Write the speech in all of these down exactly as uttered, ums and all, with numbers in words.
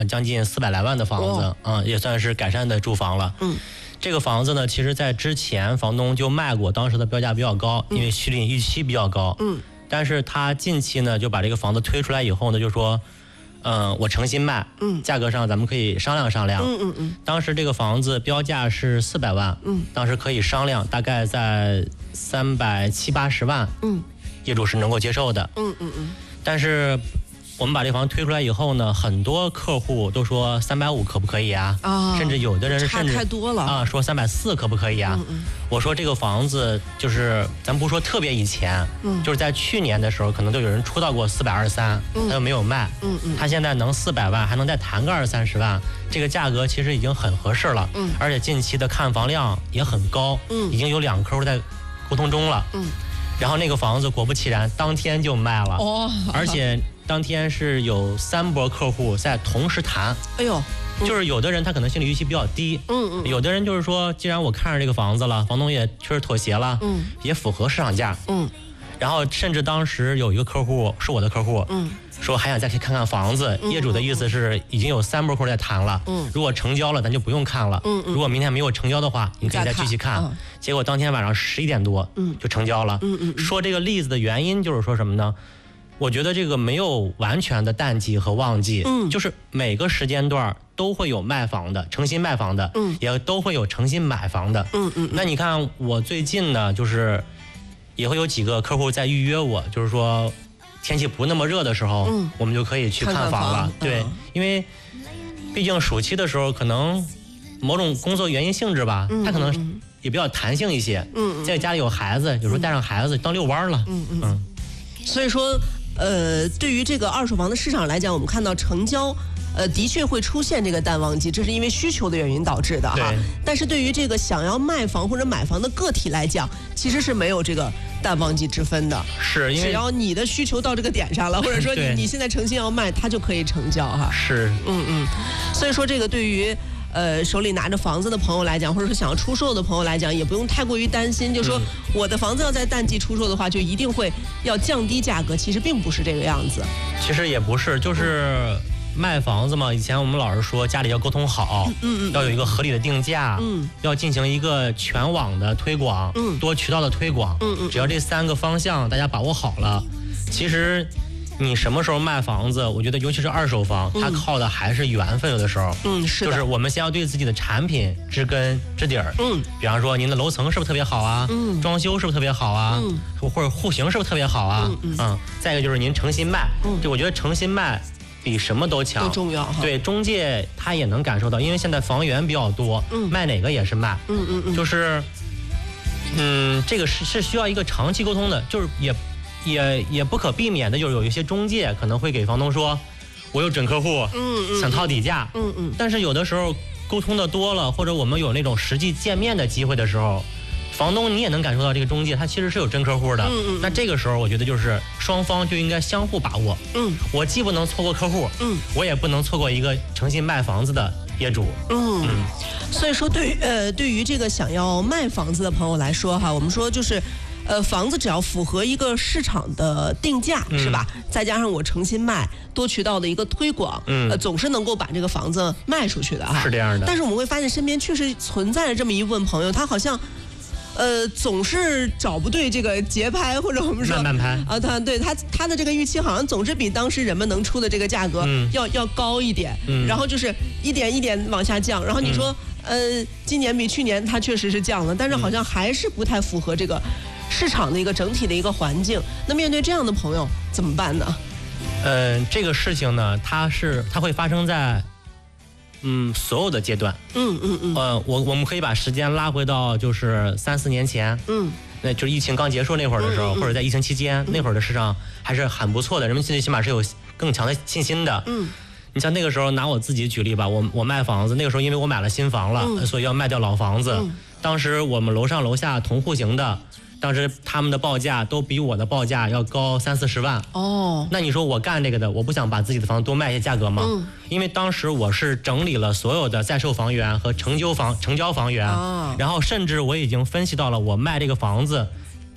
将近四百来万的房子，啊、哦嗯，也算是改善的住房了。 嗯， 这个房子呢，其实在之前房东就卖过，当时的标价比较高，因为心理预期比较高。 嗯， 但是他近期呢就把这个房子推出来以后呢，就说，嗯、呃，我诚心卖， 嗯， 价格上咱们可以商量商量。 嗯嗯嗯。 当时这个房子标价是四百万， 嗯， 当时可以商量，大概在三百七八十万， 嗯， 业主是能够接受的。 嗯嗯嗯。 但是我们把这房推出来以后呢，很多客户都说三百五可不可以啊？ 啊， 甚至有的人甚至差太多了啊，说三百四可不可以啊？ 嗯嗯。 我说这个房子就是咱不说特别以前， 嗯， 就是在去年的时候，可能都有人出到过四百二十三，他又没有卖， 嗯嗯， 他现在能四百万，还能再谈个二三十万，这个价格其实已经很合适了， 嗯， 而且近期的看房量也很高， 嗯， 已经有两客户在沟通中了， 嗯， 然后那个房子果不其然，当天就卖了， 哦， 而且当天是有三波客户在同时谈， 哎呦。 就是有的人他可能心理预期比较低， 嗯嗯， 有的人就是说，既然我看上这个房子了，房东也确实妥协了， 嗯， 也符合市场价， 嗯， 然后甚至当时有一个客户是我的客户， 嗯， 说还想再去看看房子， 嗯、 业主的意思是已经有三波客户在谈了， 嗯， 如果成交了咱就不用看了， 嗯嗯， 如果明天没有成交的话，你可以再继续看， 看嗯、 结果当天晚上十一点多， 嗯， 就成交了， 嗯嗯， 说这个例子的原因就是说什么呢？我觉得这个没有完全的淡季和旺季， 嗯， 就是每个时间段都会有卖房的，诚心卖房的， 嗯， 也都会有诚心买房的， 嗯嗯。 那你看我最近呢，就是也会有几个客户在预约我，就是说天气不那么热的时候， 嗯， 我们就可以去看房了， 看看房对、 嗯， 因为毕竟暑期的时候可能某种工作原因性质吧， 嗯、 它可能也比较弹性一些， 嗯， 在家里有孩子，有时候带上孩子当遛弯了， 嗯嗯嗯，所以说。呃，对于这个二手房的市场来讲，我们看到成交，呃，的确会出现这个淡旺季，这是因为需求的原因导致的哈。但是对于这个想要卖房或者买房的个体来讲，其实是没有这个淡旺季之分的。 是，因为只要你的需求到这个点上了，或者说你你现在诚心要卖，它就可以成交哈。 是， 嗯嗯。所以说这个对于。呃，手里拿着房子的朋友来讲，或者说想要出售的朋友来讲，也不用太过于担心。就说我的房子要在淡季出售的话，就一定会要降低价格，其实并不是这个样子。 其实也不是，就是卖房子嘛。以前我们老是说家里要沟通好， 嗯嗯， 要有一个合理的定价， 嗯， 要进行一个全网的推广， 嗯， 多渠道的推广， 嗯嗯， 只要这三个方向大家把握好了，其实。你什么时候卖房子？我觉得尤其是二手房，它靠的还是缘分。有的时候， 嗯，是就是我们先要对自己的产品知根知底儿。 嗯， 比方说您的楼层是不是特别好啊？ 嗯，装修是不是特别好啊？ 嗯， 或者户型是不是特别好啊？ 嗯嗯。再一个就是您诚心卖， 嗯， 对，我觉得诚心卖比什么都强， 都重要哈。 对，中介他也能感受到，因为现在房源比较多， 嗯， 卖哪个也是卖， 嗯嗯嗯， 就是，嗯，这个是是需要一个长期沟通的，就是也。也也不可避免的，就是有一些中介可能会给房东说，我有准客户， 嗯嗯， 想套底价， 嗯嗯， 但是有的时候沟通的多了，或者我们有那种实际见面的机会的时候，房东你也能感受到这个中介他其实是有真客户的， 嗯嗯， 那这个时候我觉得就是双方就应该相互把握， 嗯， 我既不能错过客户， 嗯， 我也不能错过一个诚心卖房子的业主， 嗯，嗯所以说对于呃对于这个想要卖房子的朋友来说哈，我们说就是。呃，房子只要符合一个市场的定价， 嗯、 是吧？再加上我诚心卖，多渠道的一个推广， 嗯， 呃，总是能够把这个房子卖出去的哈。 是这样的。 但是我们会发现身边确实存在着这么一部分朋友，他好像，呃，总是找不对这个节拍，或者我们说慢慢拍啊，他对他他的这个预期好像总是比当时人们能出的这个价格要、嗯、要高一点， 嗯， 然后就是一点一点往下降，然后你说，嗯、呃，今年比去年它确实是降了，但是好像还是不太符合这个。市场的一个整体的一个环境，那面对这样的朋友怎么办呢？ 嗯、呃，这个事情呢，它是它会发生在，嗯，所有的阶段。 嗯嗯嗯。 呃，我我们可以把时间拉回到就是三四年前。 嗯。 那就是疫情刚结束那会儿的时候， 嗯嗯嗯或者在疫情期间、嗯、那会儿的市场还是很不错的，人们最起码是有更强的信心的。 嗯。 你像那个时候拿我自己举例吧，我我卖房子，那个时候因为我买了新房了， 嗯、 所以要卖掉老房子。 嗯、 当时我们楼上楼下同户型的。当时他们的报价都比我的报价要高三四十万哦， 那你说我干这个的，我不想把自己的房子多卖一些价格吗？ 嗯， 因为当时我是整理了所有的在售房源和成交房成交房源， 哦， 然后甚至我已经分析到了我卖这个房子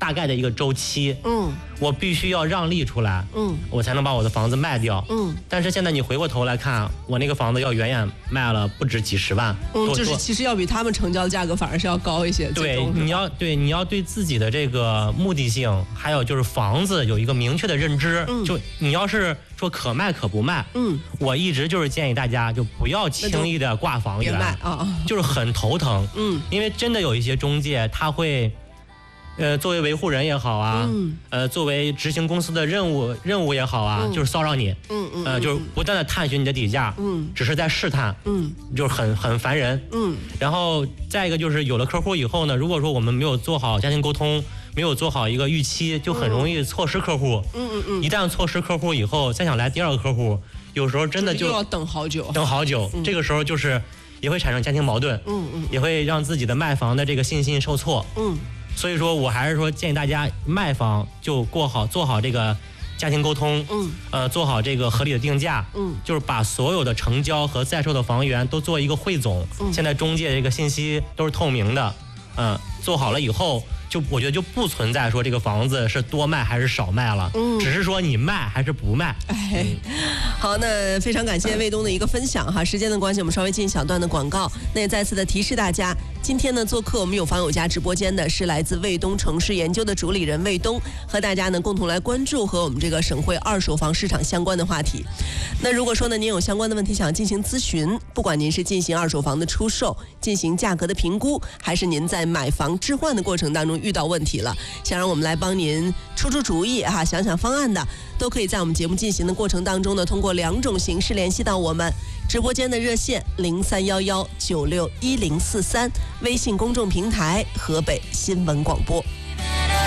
大概的一个周期， 嗯， 我必须要让利出来， 嗯， 我才能把我的房子卖掉， 嗯。 但是现在你回过头来看，我那个房子要远远卖了不止几十万， 嗯，就是其实要比他们成交的价格反而是要高一些。 对，你要对你要对自己的这个目的性，还有就是房子有一个明确的认知，嗯，就你要是说可卖可不卖，嗯，我一直就是建议大家就不要轻易的挂房源啊， 就是很头疼，嗯，因为真的有一些中介他会。呃，作为维护人也好啊，嗯、呃，作为执行公司的任务任务也好啊，嗯、就是骚扰你，嗯嗯，呃，就是不断的探寻你的底价，嗯，只是在试探，嗯，就是很很烦人，嗯，然后再一个就是有了客户以后呢，如果说我们没有做好家庭沟通，没有做好一个预期，就很容易错失客户，嗯嗯嗯，一旦错失客户以后，再想来第二个客户，有时候真的就要等好久， 等好久，嗯、这个时候就是也会产生家庭矛盾，嗯嗯，也会让自己的卖房的这个信心受挫，嗯。所以说我还是说建议大家卖房就过好做好这个家庭沟通，嗯，呃，做好这个合理的定价，嗯，就是把所有的成交和在售的房源都做一个汇总，嗯，现在中介这个信息都是透明的，嗯，做好了以后。就我觉得就不存在说这个房子是多卖还是少卖了，嗯，只是说你卖还是不卖。 哎，好，那非常感谢卫东的一个分享哈。时间的关系，我们稍微进小段的广告。那也再次的提示大家，今天呢做客我们有房有家直播间的是来自卫东城市研究的主理人卫东，和大家呢共同来关注和我们这个省会二手房市场相关的话题。那如果说呢您有相关的问题想进行咨询，不管您是进行二手房的出售，进行价格的评估，还是您在买房置换的过程当中遇到问题了，想让我们来帮您出出主意哈，想想方案的，都可以在我们节目进行的过程当中呢，通过两种形式联系到我们。直播间的热线零三幺幺九六一零四三，微信公众平台河北新闻广播。